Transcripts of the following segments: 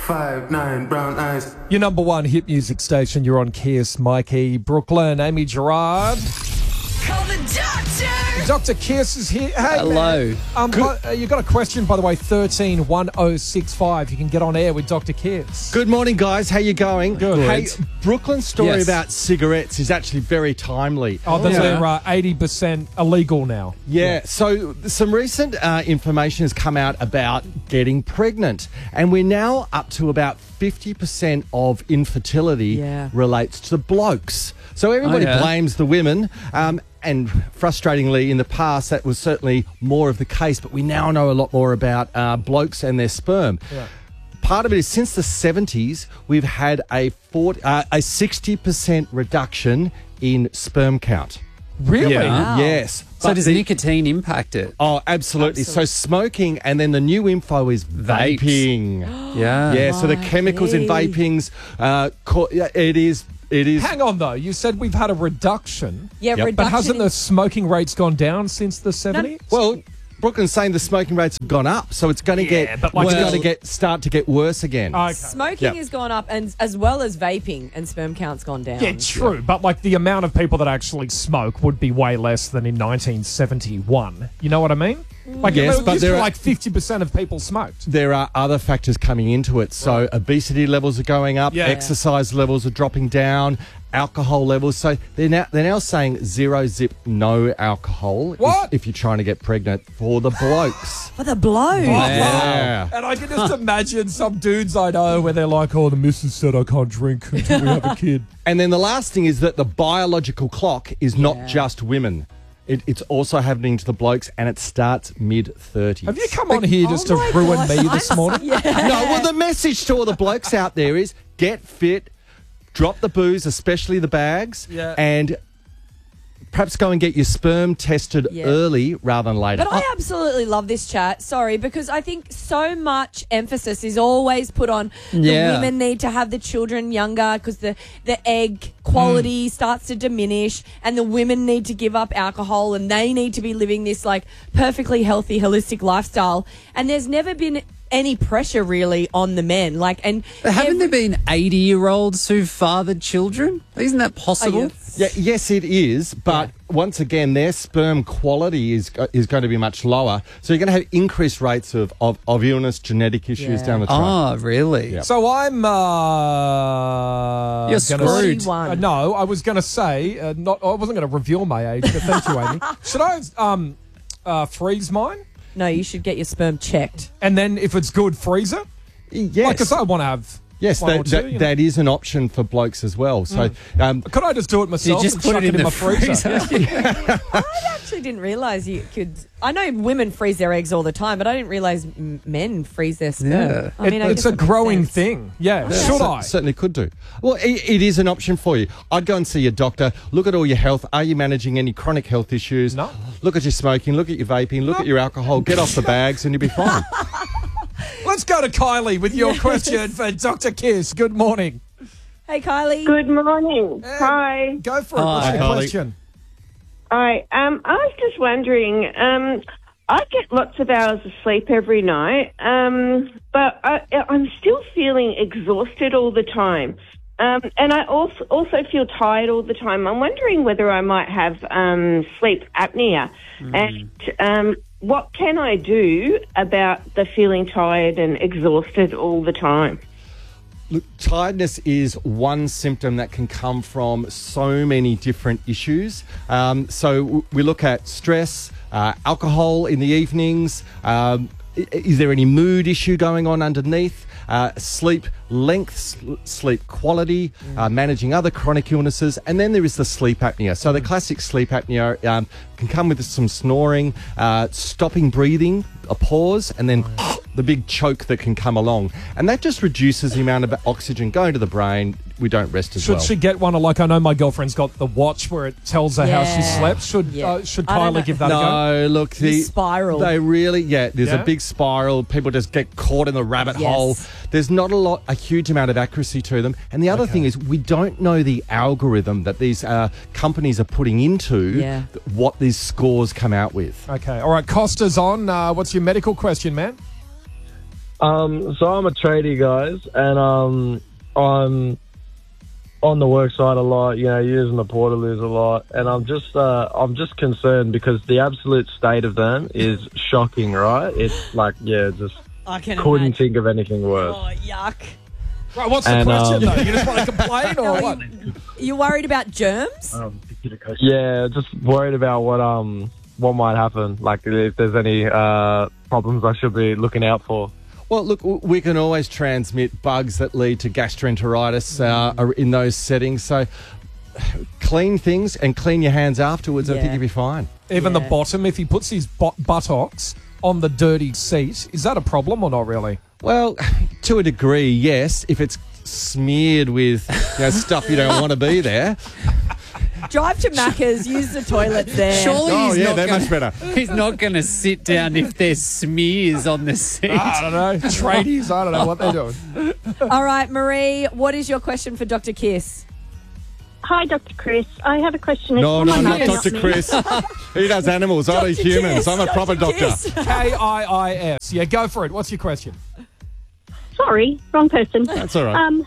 5'9", brown eyes. Your number one hit music station. You're on Kiss, Mikey, Brooklyn, Amy Gerard. Call the doctor! Dr. Kiss is here. Hey, Hello. man. You got a question, by the way, 131065. You can get on air with Dr. Kiss. Good morning, guys. How you going? Good. Hey, Brooklyn's story Yes. about cigarettes is actually very timely. Oh, they're 80% illegal now. Yeah, so some recent information has come out about getting pregnant, and we're now up to about 50% of infertility relates to the blokes. So everybody blames the women, and frustratingly, in the past, that was certainly more of the case, but we now know a lot more about blokes and their sperm. Yeah. Part of it is since the 70s, we've had a 60% reduction in sperm count. Really? Yeah. Wow. Yes. So But does nicotine impact it? Oh, absolutely. So smoking, and then the new info is Vapes. vaping. Yeah. Yeah, so the chemicals in vapings, it is. Hang on, though. You said we've had a reduction. Yeah, Yep. reduction. But hasn't in- the smoking rates gone down since the 70s? Well, Brooklyn's saying the smoking rates have gone up, so it's going to start to get worse again. Okay. Smoking Yep. has gone up, and as well as vaping, and sperm count's gone down. Yeah, true. But like the amount of people that actually smoke would be way less than in 1971. You know what I mean? Like, Yes, it but used to there be are- like 50% of people smoked. There are other factors coming into it. So obesity levels are going up, Yeah. exercise levels are dropping down, alcohol levels. So they're now saying zero zip, no alcohol. What? If you're trying to get pregnant for the blokes. For the blow. Yeah. And I can just imagine some dudes I know where they're like, oh, the missus said I can't drink until we have a kid. And then the last thing is that the biological clock is not just women. It's also happening to the blokes, and it starts mid-30s. Have you come on here just to my ruin gosh, me this morning? No, well, the message to all the blokes out there is get fit, drop the booze, especially the bags, and perhaps go and get your sperm tested early rather than later. But I absolutely love this chat. Sorry, because I think so much emphasis is always put on the women need to have the children younger because the egg quality starts to diminish, and the women need to give up alcohol, and they need to be living this like perfectly healthy, holistic lifestyle. And there's never been any pressure really on the men. Like, and But haven't there been 80-year-olds who've fathered children? Isn't that possible? Yes, it is, but once again, their sperm quality is going to be much lower. So you're going to have increased rates of illness, genetic issues down the track. Oh, really? Yep. So I'm You're gonna- screwed. no, I was going to say, I wasn't going to reveal my age, but thank you, Amy. Should I freeze mine? no, you should get your sperm checked. And then if it's good, freeze it? Yes. Like, 'cause I want to have Yes, one or two, you know. that is an option for blokes as well. So, Could I just do it myself just and put chuck it in my the freezer? I actually didn't realise you could. I know women freeze their eggs all the time, but I didn't realise men freeze their sperm. Yeah. I mean, I It's guess a that makes growing sense. thing. Yeah, should I? Certainly could do. Well, it is an option for you. I'd go and see your doctor. Look at all your health. Are you managing any chronic health issues? No. Look at your smoking. Look at your vaping. Look at your alcohol. Get off the bags and you'll be fine. Let's go to Kylie with your question for Dr. Kiss. Good morning. Hey, Kylie. Good morning. Hi. Go for it. What's Hi, your Kylie. question? I was just wondering, I get lots of hours of sleep every night, but I'm still feeling exhausted all the time. And I also feel tired all the time. I'm wondering whether I might have sleep apnea. And what can I do about the feeling tired and exhausted all the time? Look, tiredness is one symptom that can come from so many different issues. So we look at stress, alcohol in the evenings. Is there any mood issue going on underneath? Sleep length, sleep quality, managing other chronic illnesses, and then there is the sleep apnea. So the classic sleep apnea can come with some snoring, stopping breathing, a pause, and then the big choke that can come along. And that just reduces the amount of oxygen going to the brain. We don't rest as well. Should she get one? Like, I know my girlfriend's got the watch where it tells her how she Yeah. slept. Should Yeah. should I don't know. Kylie give that a go? No, look, You spiral. They really, there's Yeah? a big spiral. People just get caught in the rabbit Yes. hole. There's not a huge amount of accuracy to them. And the other thing is, we don't know the algorithm that these companies are putting into what these scores come out with. Okay. All right. Costa's on. What's your medical question, man? So I'm a tradie, guys, and I'm on the work site a lot, using the portaloos a lot, and I'm just concerned because the absolute state of them is shocking, right? It's like, just I can couldn't imagine. think of anything worse. Oh, yuck. Right, what's the question, though? You just want to complain or what? You worried about germs? Yeah, just worried about what might happen, like if there's any problems I should be looking out for. Well, look, we can always transmit bugs that lead to gastroenteritis in those settings. So clean things and clean your hands afterwards. I think you'll be fine. Even the bottom, if he puts his buttocks on the dirty seat, is that a problem or not really? Well, to a degree, yes. If it's smeared with stuff you don't want to be there. Drive to Macca's, use the toilets there. Surely much better. He's not going to sit down if there's smears on the seat. I don't know. Tradies, I don't know what they're doing. All right, Marie, what is your question for Dr. Kiss? Hi, Dr. Chris. I have a question. No, not Dr. Chris. He does animals. I do humans. Kiss, I'm a proper doctor. Kiis. Yeah, go for it. What's your question? Sorry, wrong person. That's all right.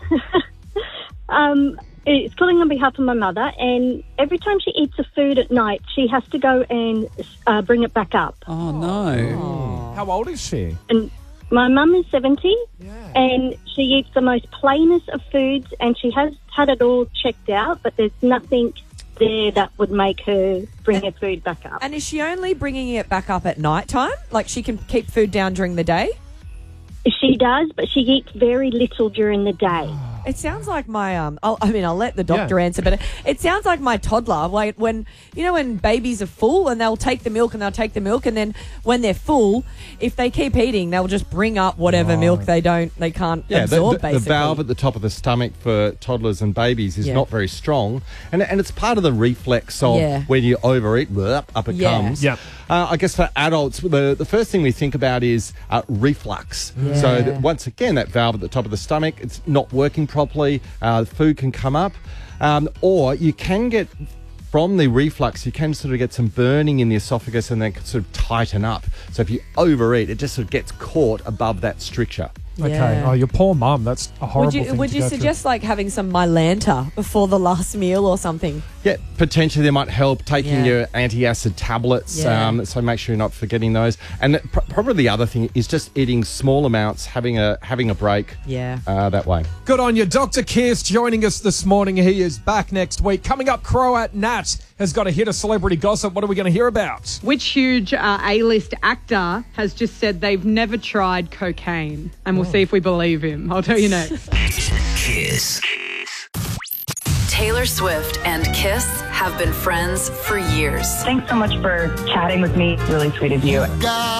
It's calling on behalf of my mother, and every time she eats a food at night, she has to go and bring it back up. Oh, no. How old is she? And my mum is 70, and she eats the most plainest of foods, and she has had it all checked out, but there's nothing there that would make her bring her food back up. And is she only bringing it back up at night time? Like she can keep food down during the day? She does, but she eats very little during the day. It sounds like my I'll let the doctor answer, but it sounds like my toddler. Like when babies are full and they'll take the milk and then when they're full, if they keep eating, they'll just bring up whatever milk they can't absorb. Basically, the valve at the top of the stomach for toddlers and babies is not very strong, and it's part of the reflex of when you overeat, up it comes. Yeah. I guess for adults, the first thing we think about is reflux. Yeah. So once again, that valve at the top of the stomach, it's not working properly. Food can come up, or you can get from the reflux, you can sort of get some burning in the esophagus and then sort of tighten up. So if you overeat, it just sort of gets caught above that stricture. Okay. Yeah. Oh, your poor mum. That's a horrible thing Would to you go suggest like having some Mylanta before the last meal or something? Yeah, potentially they might help taking your anti-acid tablets. Yeah. So make sure you're not forgetting those. And probably the other thing is just eating small amounts, having a break. Yeah. That way. Good on you. Dr. Kiss joining us this morning. He is back next week. Coming up, Croat Nat has got a hit of celebrity gossip. What are we going to hear about? Which huge A-list actor has just said they've never tried cocaine? And we'll see if we believe him. I'll tell you next. Kiss. Taylor Swift and Kiss have been friends for years. Thanks so much for chatting with me. Really sweet of you.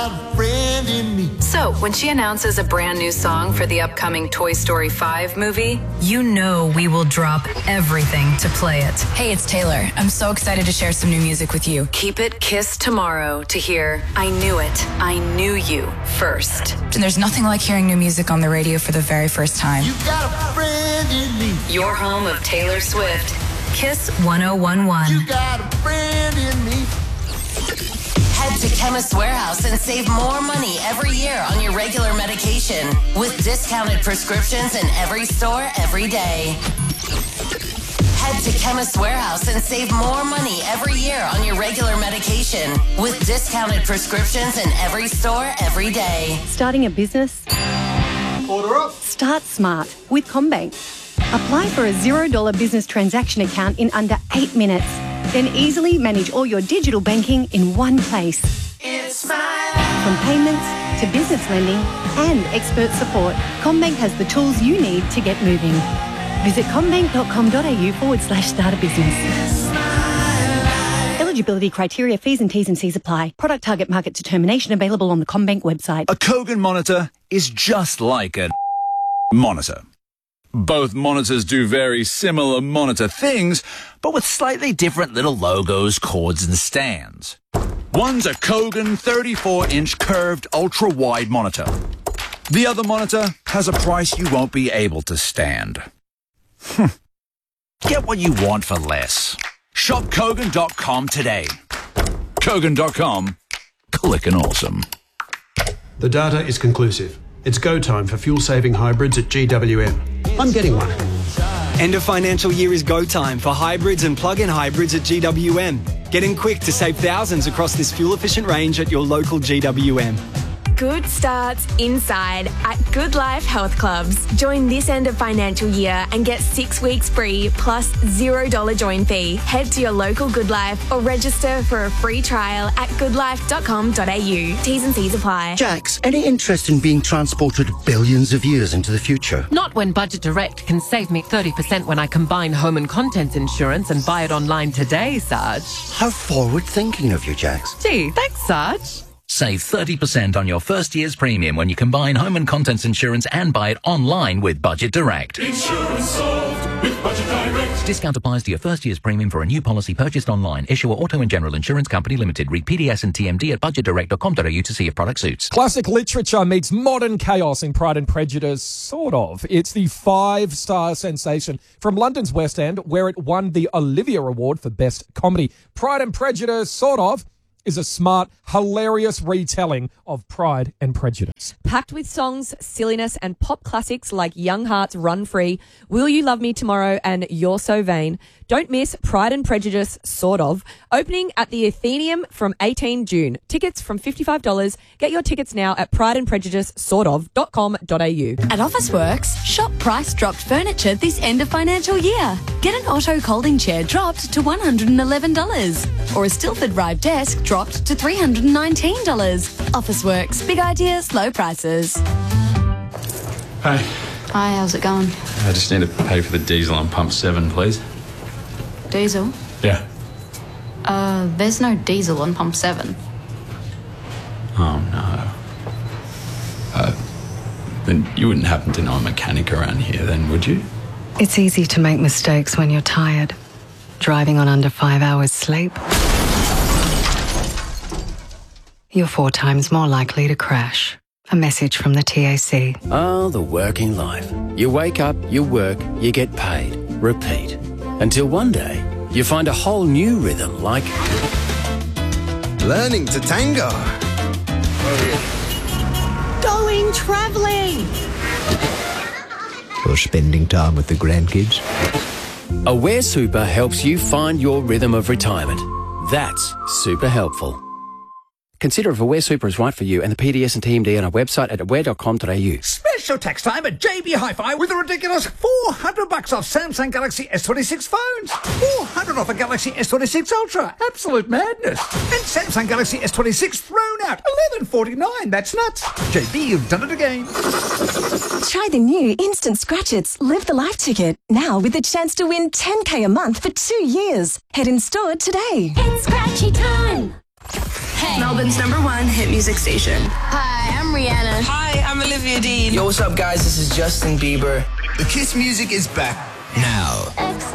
So, when she announces a brand new song for the upcoming Toy Story 5 movie, you know we will drop everything to play it. Hey, it's Taylor. I'm so excited to share some new music with you. Keep it Kiss tomorrow to hear I Knew It, I Knew You first. And there's nothing like hearing new music on the radio for the very first time. You got a friend in me. Your home of Taylor Swift. Kiss 1011. You got a friend in me. Head to Chemist Warehouse and save more money every year on your regular medication with discounted prescriptions in every store every day. Head to Chemist Warehouse and save more money every year on your regular medication with discounted prescriptions in every store every day. Starting a business? Order up. Start smart with CommBank. Apply for a $0 business transaction account in under 8 minutes. Then easily manage all your digital banking in one place. It's my life. From payments to business lending and expert support, CommBank has the tools you need to get moving. Visit commbank.com.au/start a business. Eligibility criteria, fees and T's and C's apply. Product target market determination available on the CommBank website. A Kogan monitor is just like a monitor. Both monitors do very similar monitor things, but with slightly different little logos, cords, and stands. One's a Kogan 34-inch curved ultra-wide monitor. The other monitor has a price you won't be able to stand. Get what you want for less. Shop Kogan.com today. Kogan.com. Clickin' awesome. The data is conclusive. It's go time for fuel-saving hybrids at GWM. I'm getting one. End of financial year is go time for hybrids and plug-in hybrids at GWM. Get in quick to save thousands across this fuel-efficient range at your local GWM. Good starts inside at Good Life Health Clubs. Join this end of financial year and get 6 weeks free plus $0 join fee. Head to your local Good Life or register for a free trial at goodlife.com.au. T's and C's apply. Jax, any interest in being transported billions of years into the future? Not when Budget Direct can save me 30% when I combine home and contents insurance and buy it online today, Sarge. How forward-thinking of you, Jax. Gee, thanks, Sarge. Save 30% on your first year's premium when you combine home and contents insurance and buy it online with Budget Direct. Insurance solved with Budget Direct. Discount applies to your first year's premium for a new policy purchased online. Issuer Auto and General Insurance Company Limited. Read PDS and TMD at budgetdirect.com.au to see if product suits. Classic literature meets modern chaos in Pride and Prejudice, sort of. It's the 5-star sensation from London's West End, where it won the Olivia Award for Best Comedy. Pride and Prejudice, sort of, is a smart, hilarious retelling of Pride and Prejudice. Packed with songs, silliness, and pop classics like Young Hearts Run Free, Will You Love Me Tomorrow, and You're So Vain. Don't miss Pride and Prejudice, sort of, opening at the Athenaeum from 18 June. Tickets from $55. Get your tickets now at prideandprejudicesortof.com.au. At Officeworks, shop price dropped furniture this end of financial year. Get an Otto Colding chair dropped to $111, or a Stilford Rive desk dropped to $319. Officeworks, big ideas, low prices. Hey. Hi, how's it going? I just need to pay for the diesel on pump 7, please. Diesel? Yeah. There's no diesel on pump 7. Oh, no. Then you wouldn't happen to know a mechanic around here then, would you? It's easy to make mistakes when you're tired. Driving on under 5 hours sleep. You're 4 times more likely to crash. A message from the TAC. Oh, the working life. You wake up, you work, you get paid. Repeat. Until one day, you find a whole new rhythm like... Learning to tango. Going travelling. Or spending time with the grandkids. Aware Super helps you find your rhythm of retirement. That's super helpful. Consider if Aware Super is right for you and the PDS and TMD on our website at aware.com.au. Special tax time at JB Hi-Fi with a ridiculous $400 off Samsung Galaxy S26 phones. $400 off a Galaxy S26 Ultra. Absolute madness. And Samsung Galaxy S26 thrown out. $11.49. That's nuts. JB, you've done it again. Try the new Instant Scratch-Its Live the Life ticket. Now with the chance to win $10K a month for 2 years. Head in store today. It's Scratchy time. Hey. Melbourne's #1 hit music station. Hi, I'm Rihanna. Hi, I'm Olivia Dean. Yo, what's up, guys? This is Justin Bieber. The Kiss music is back now.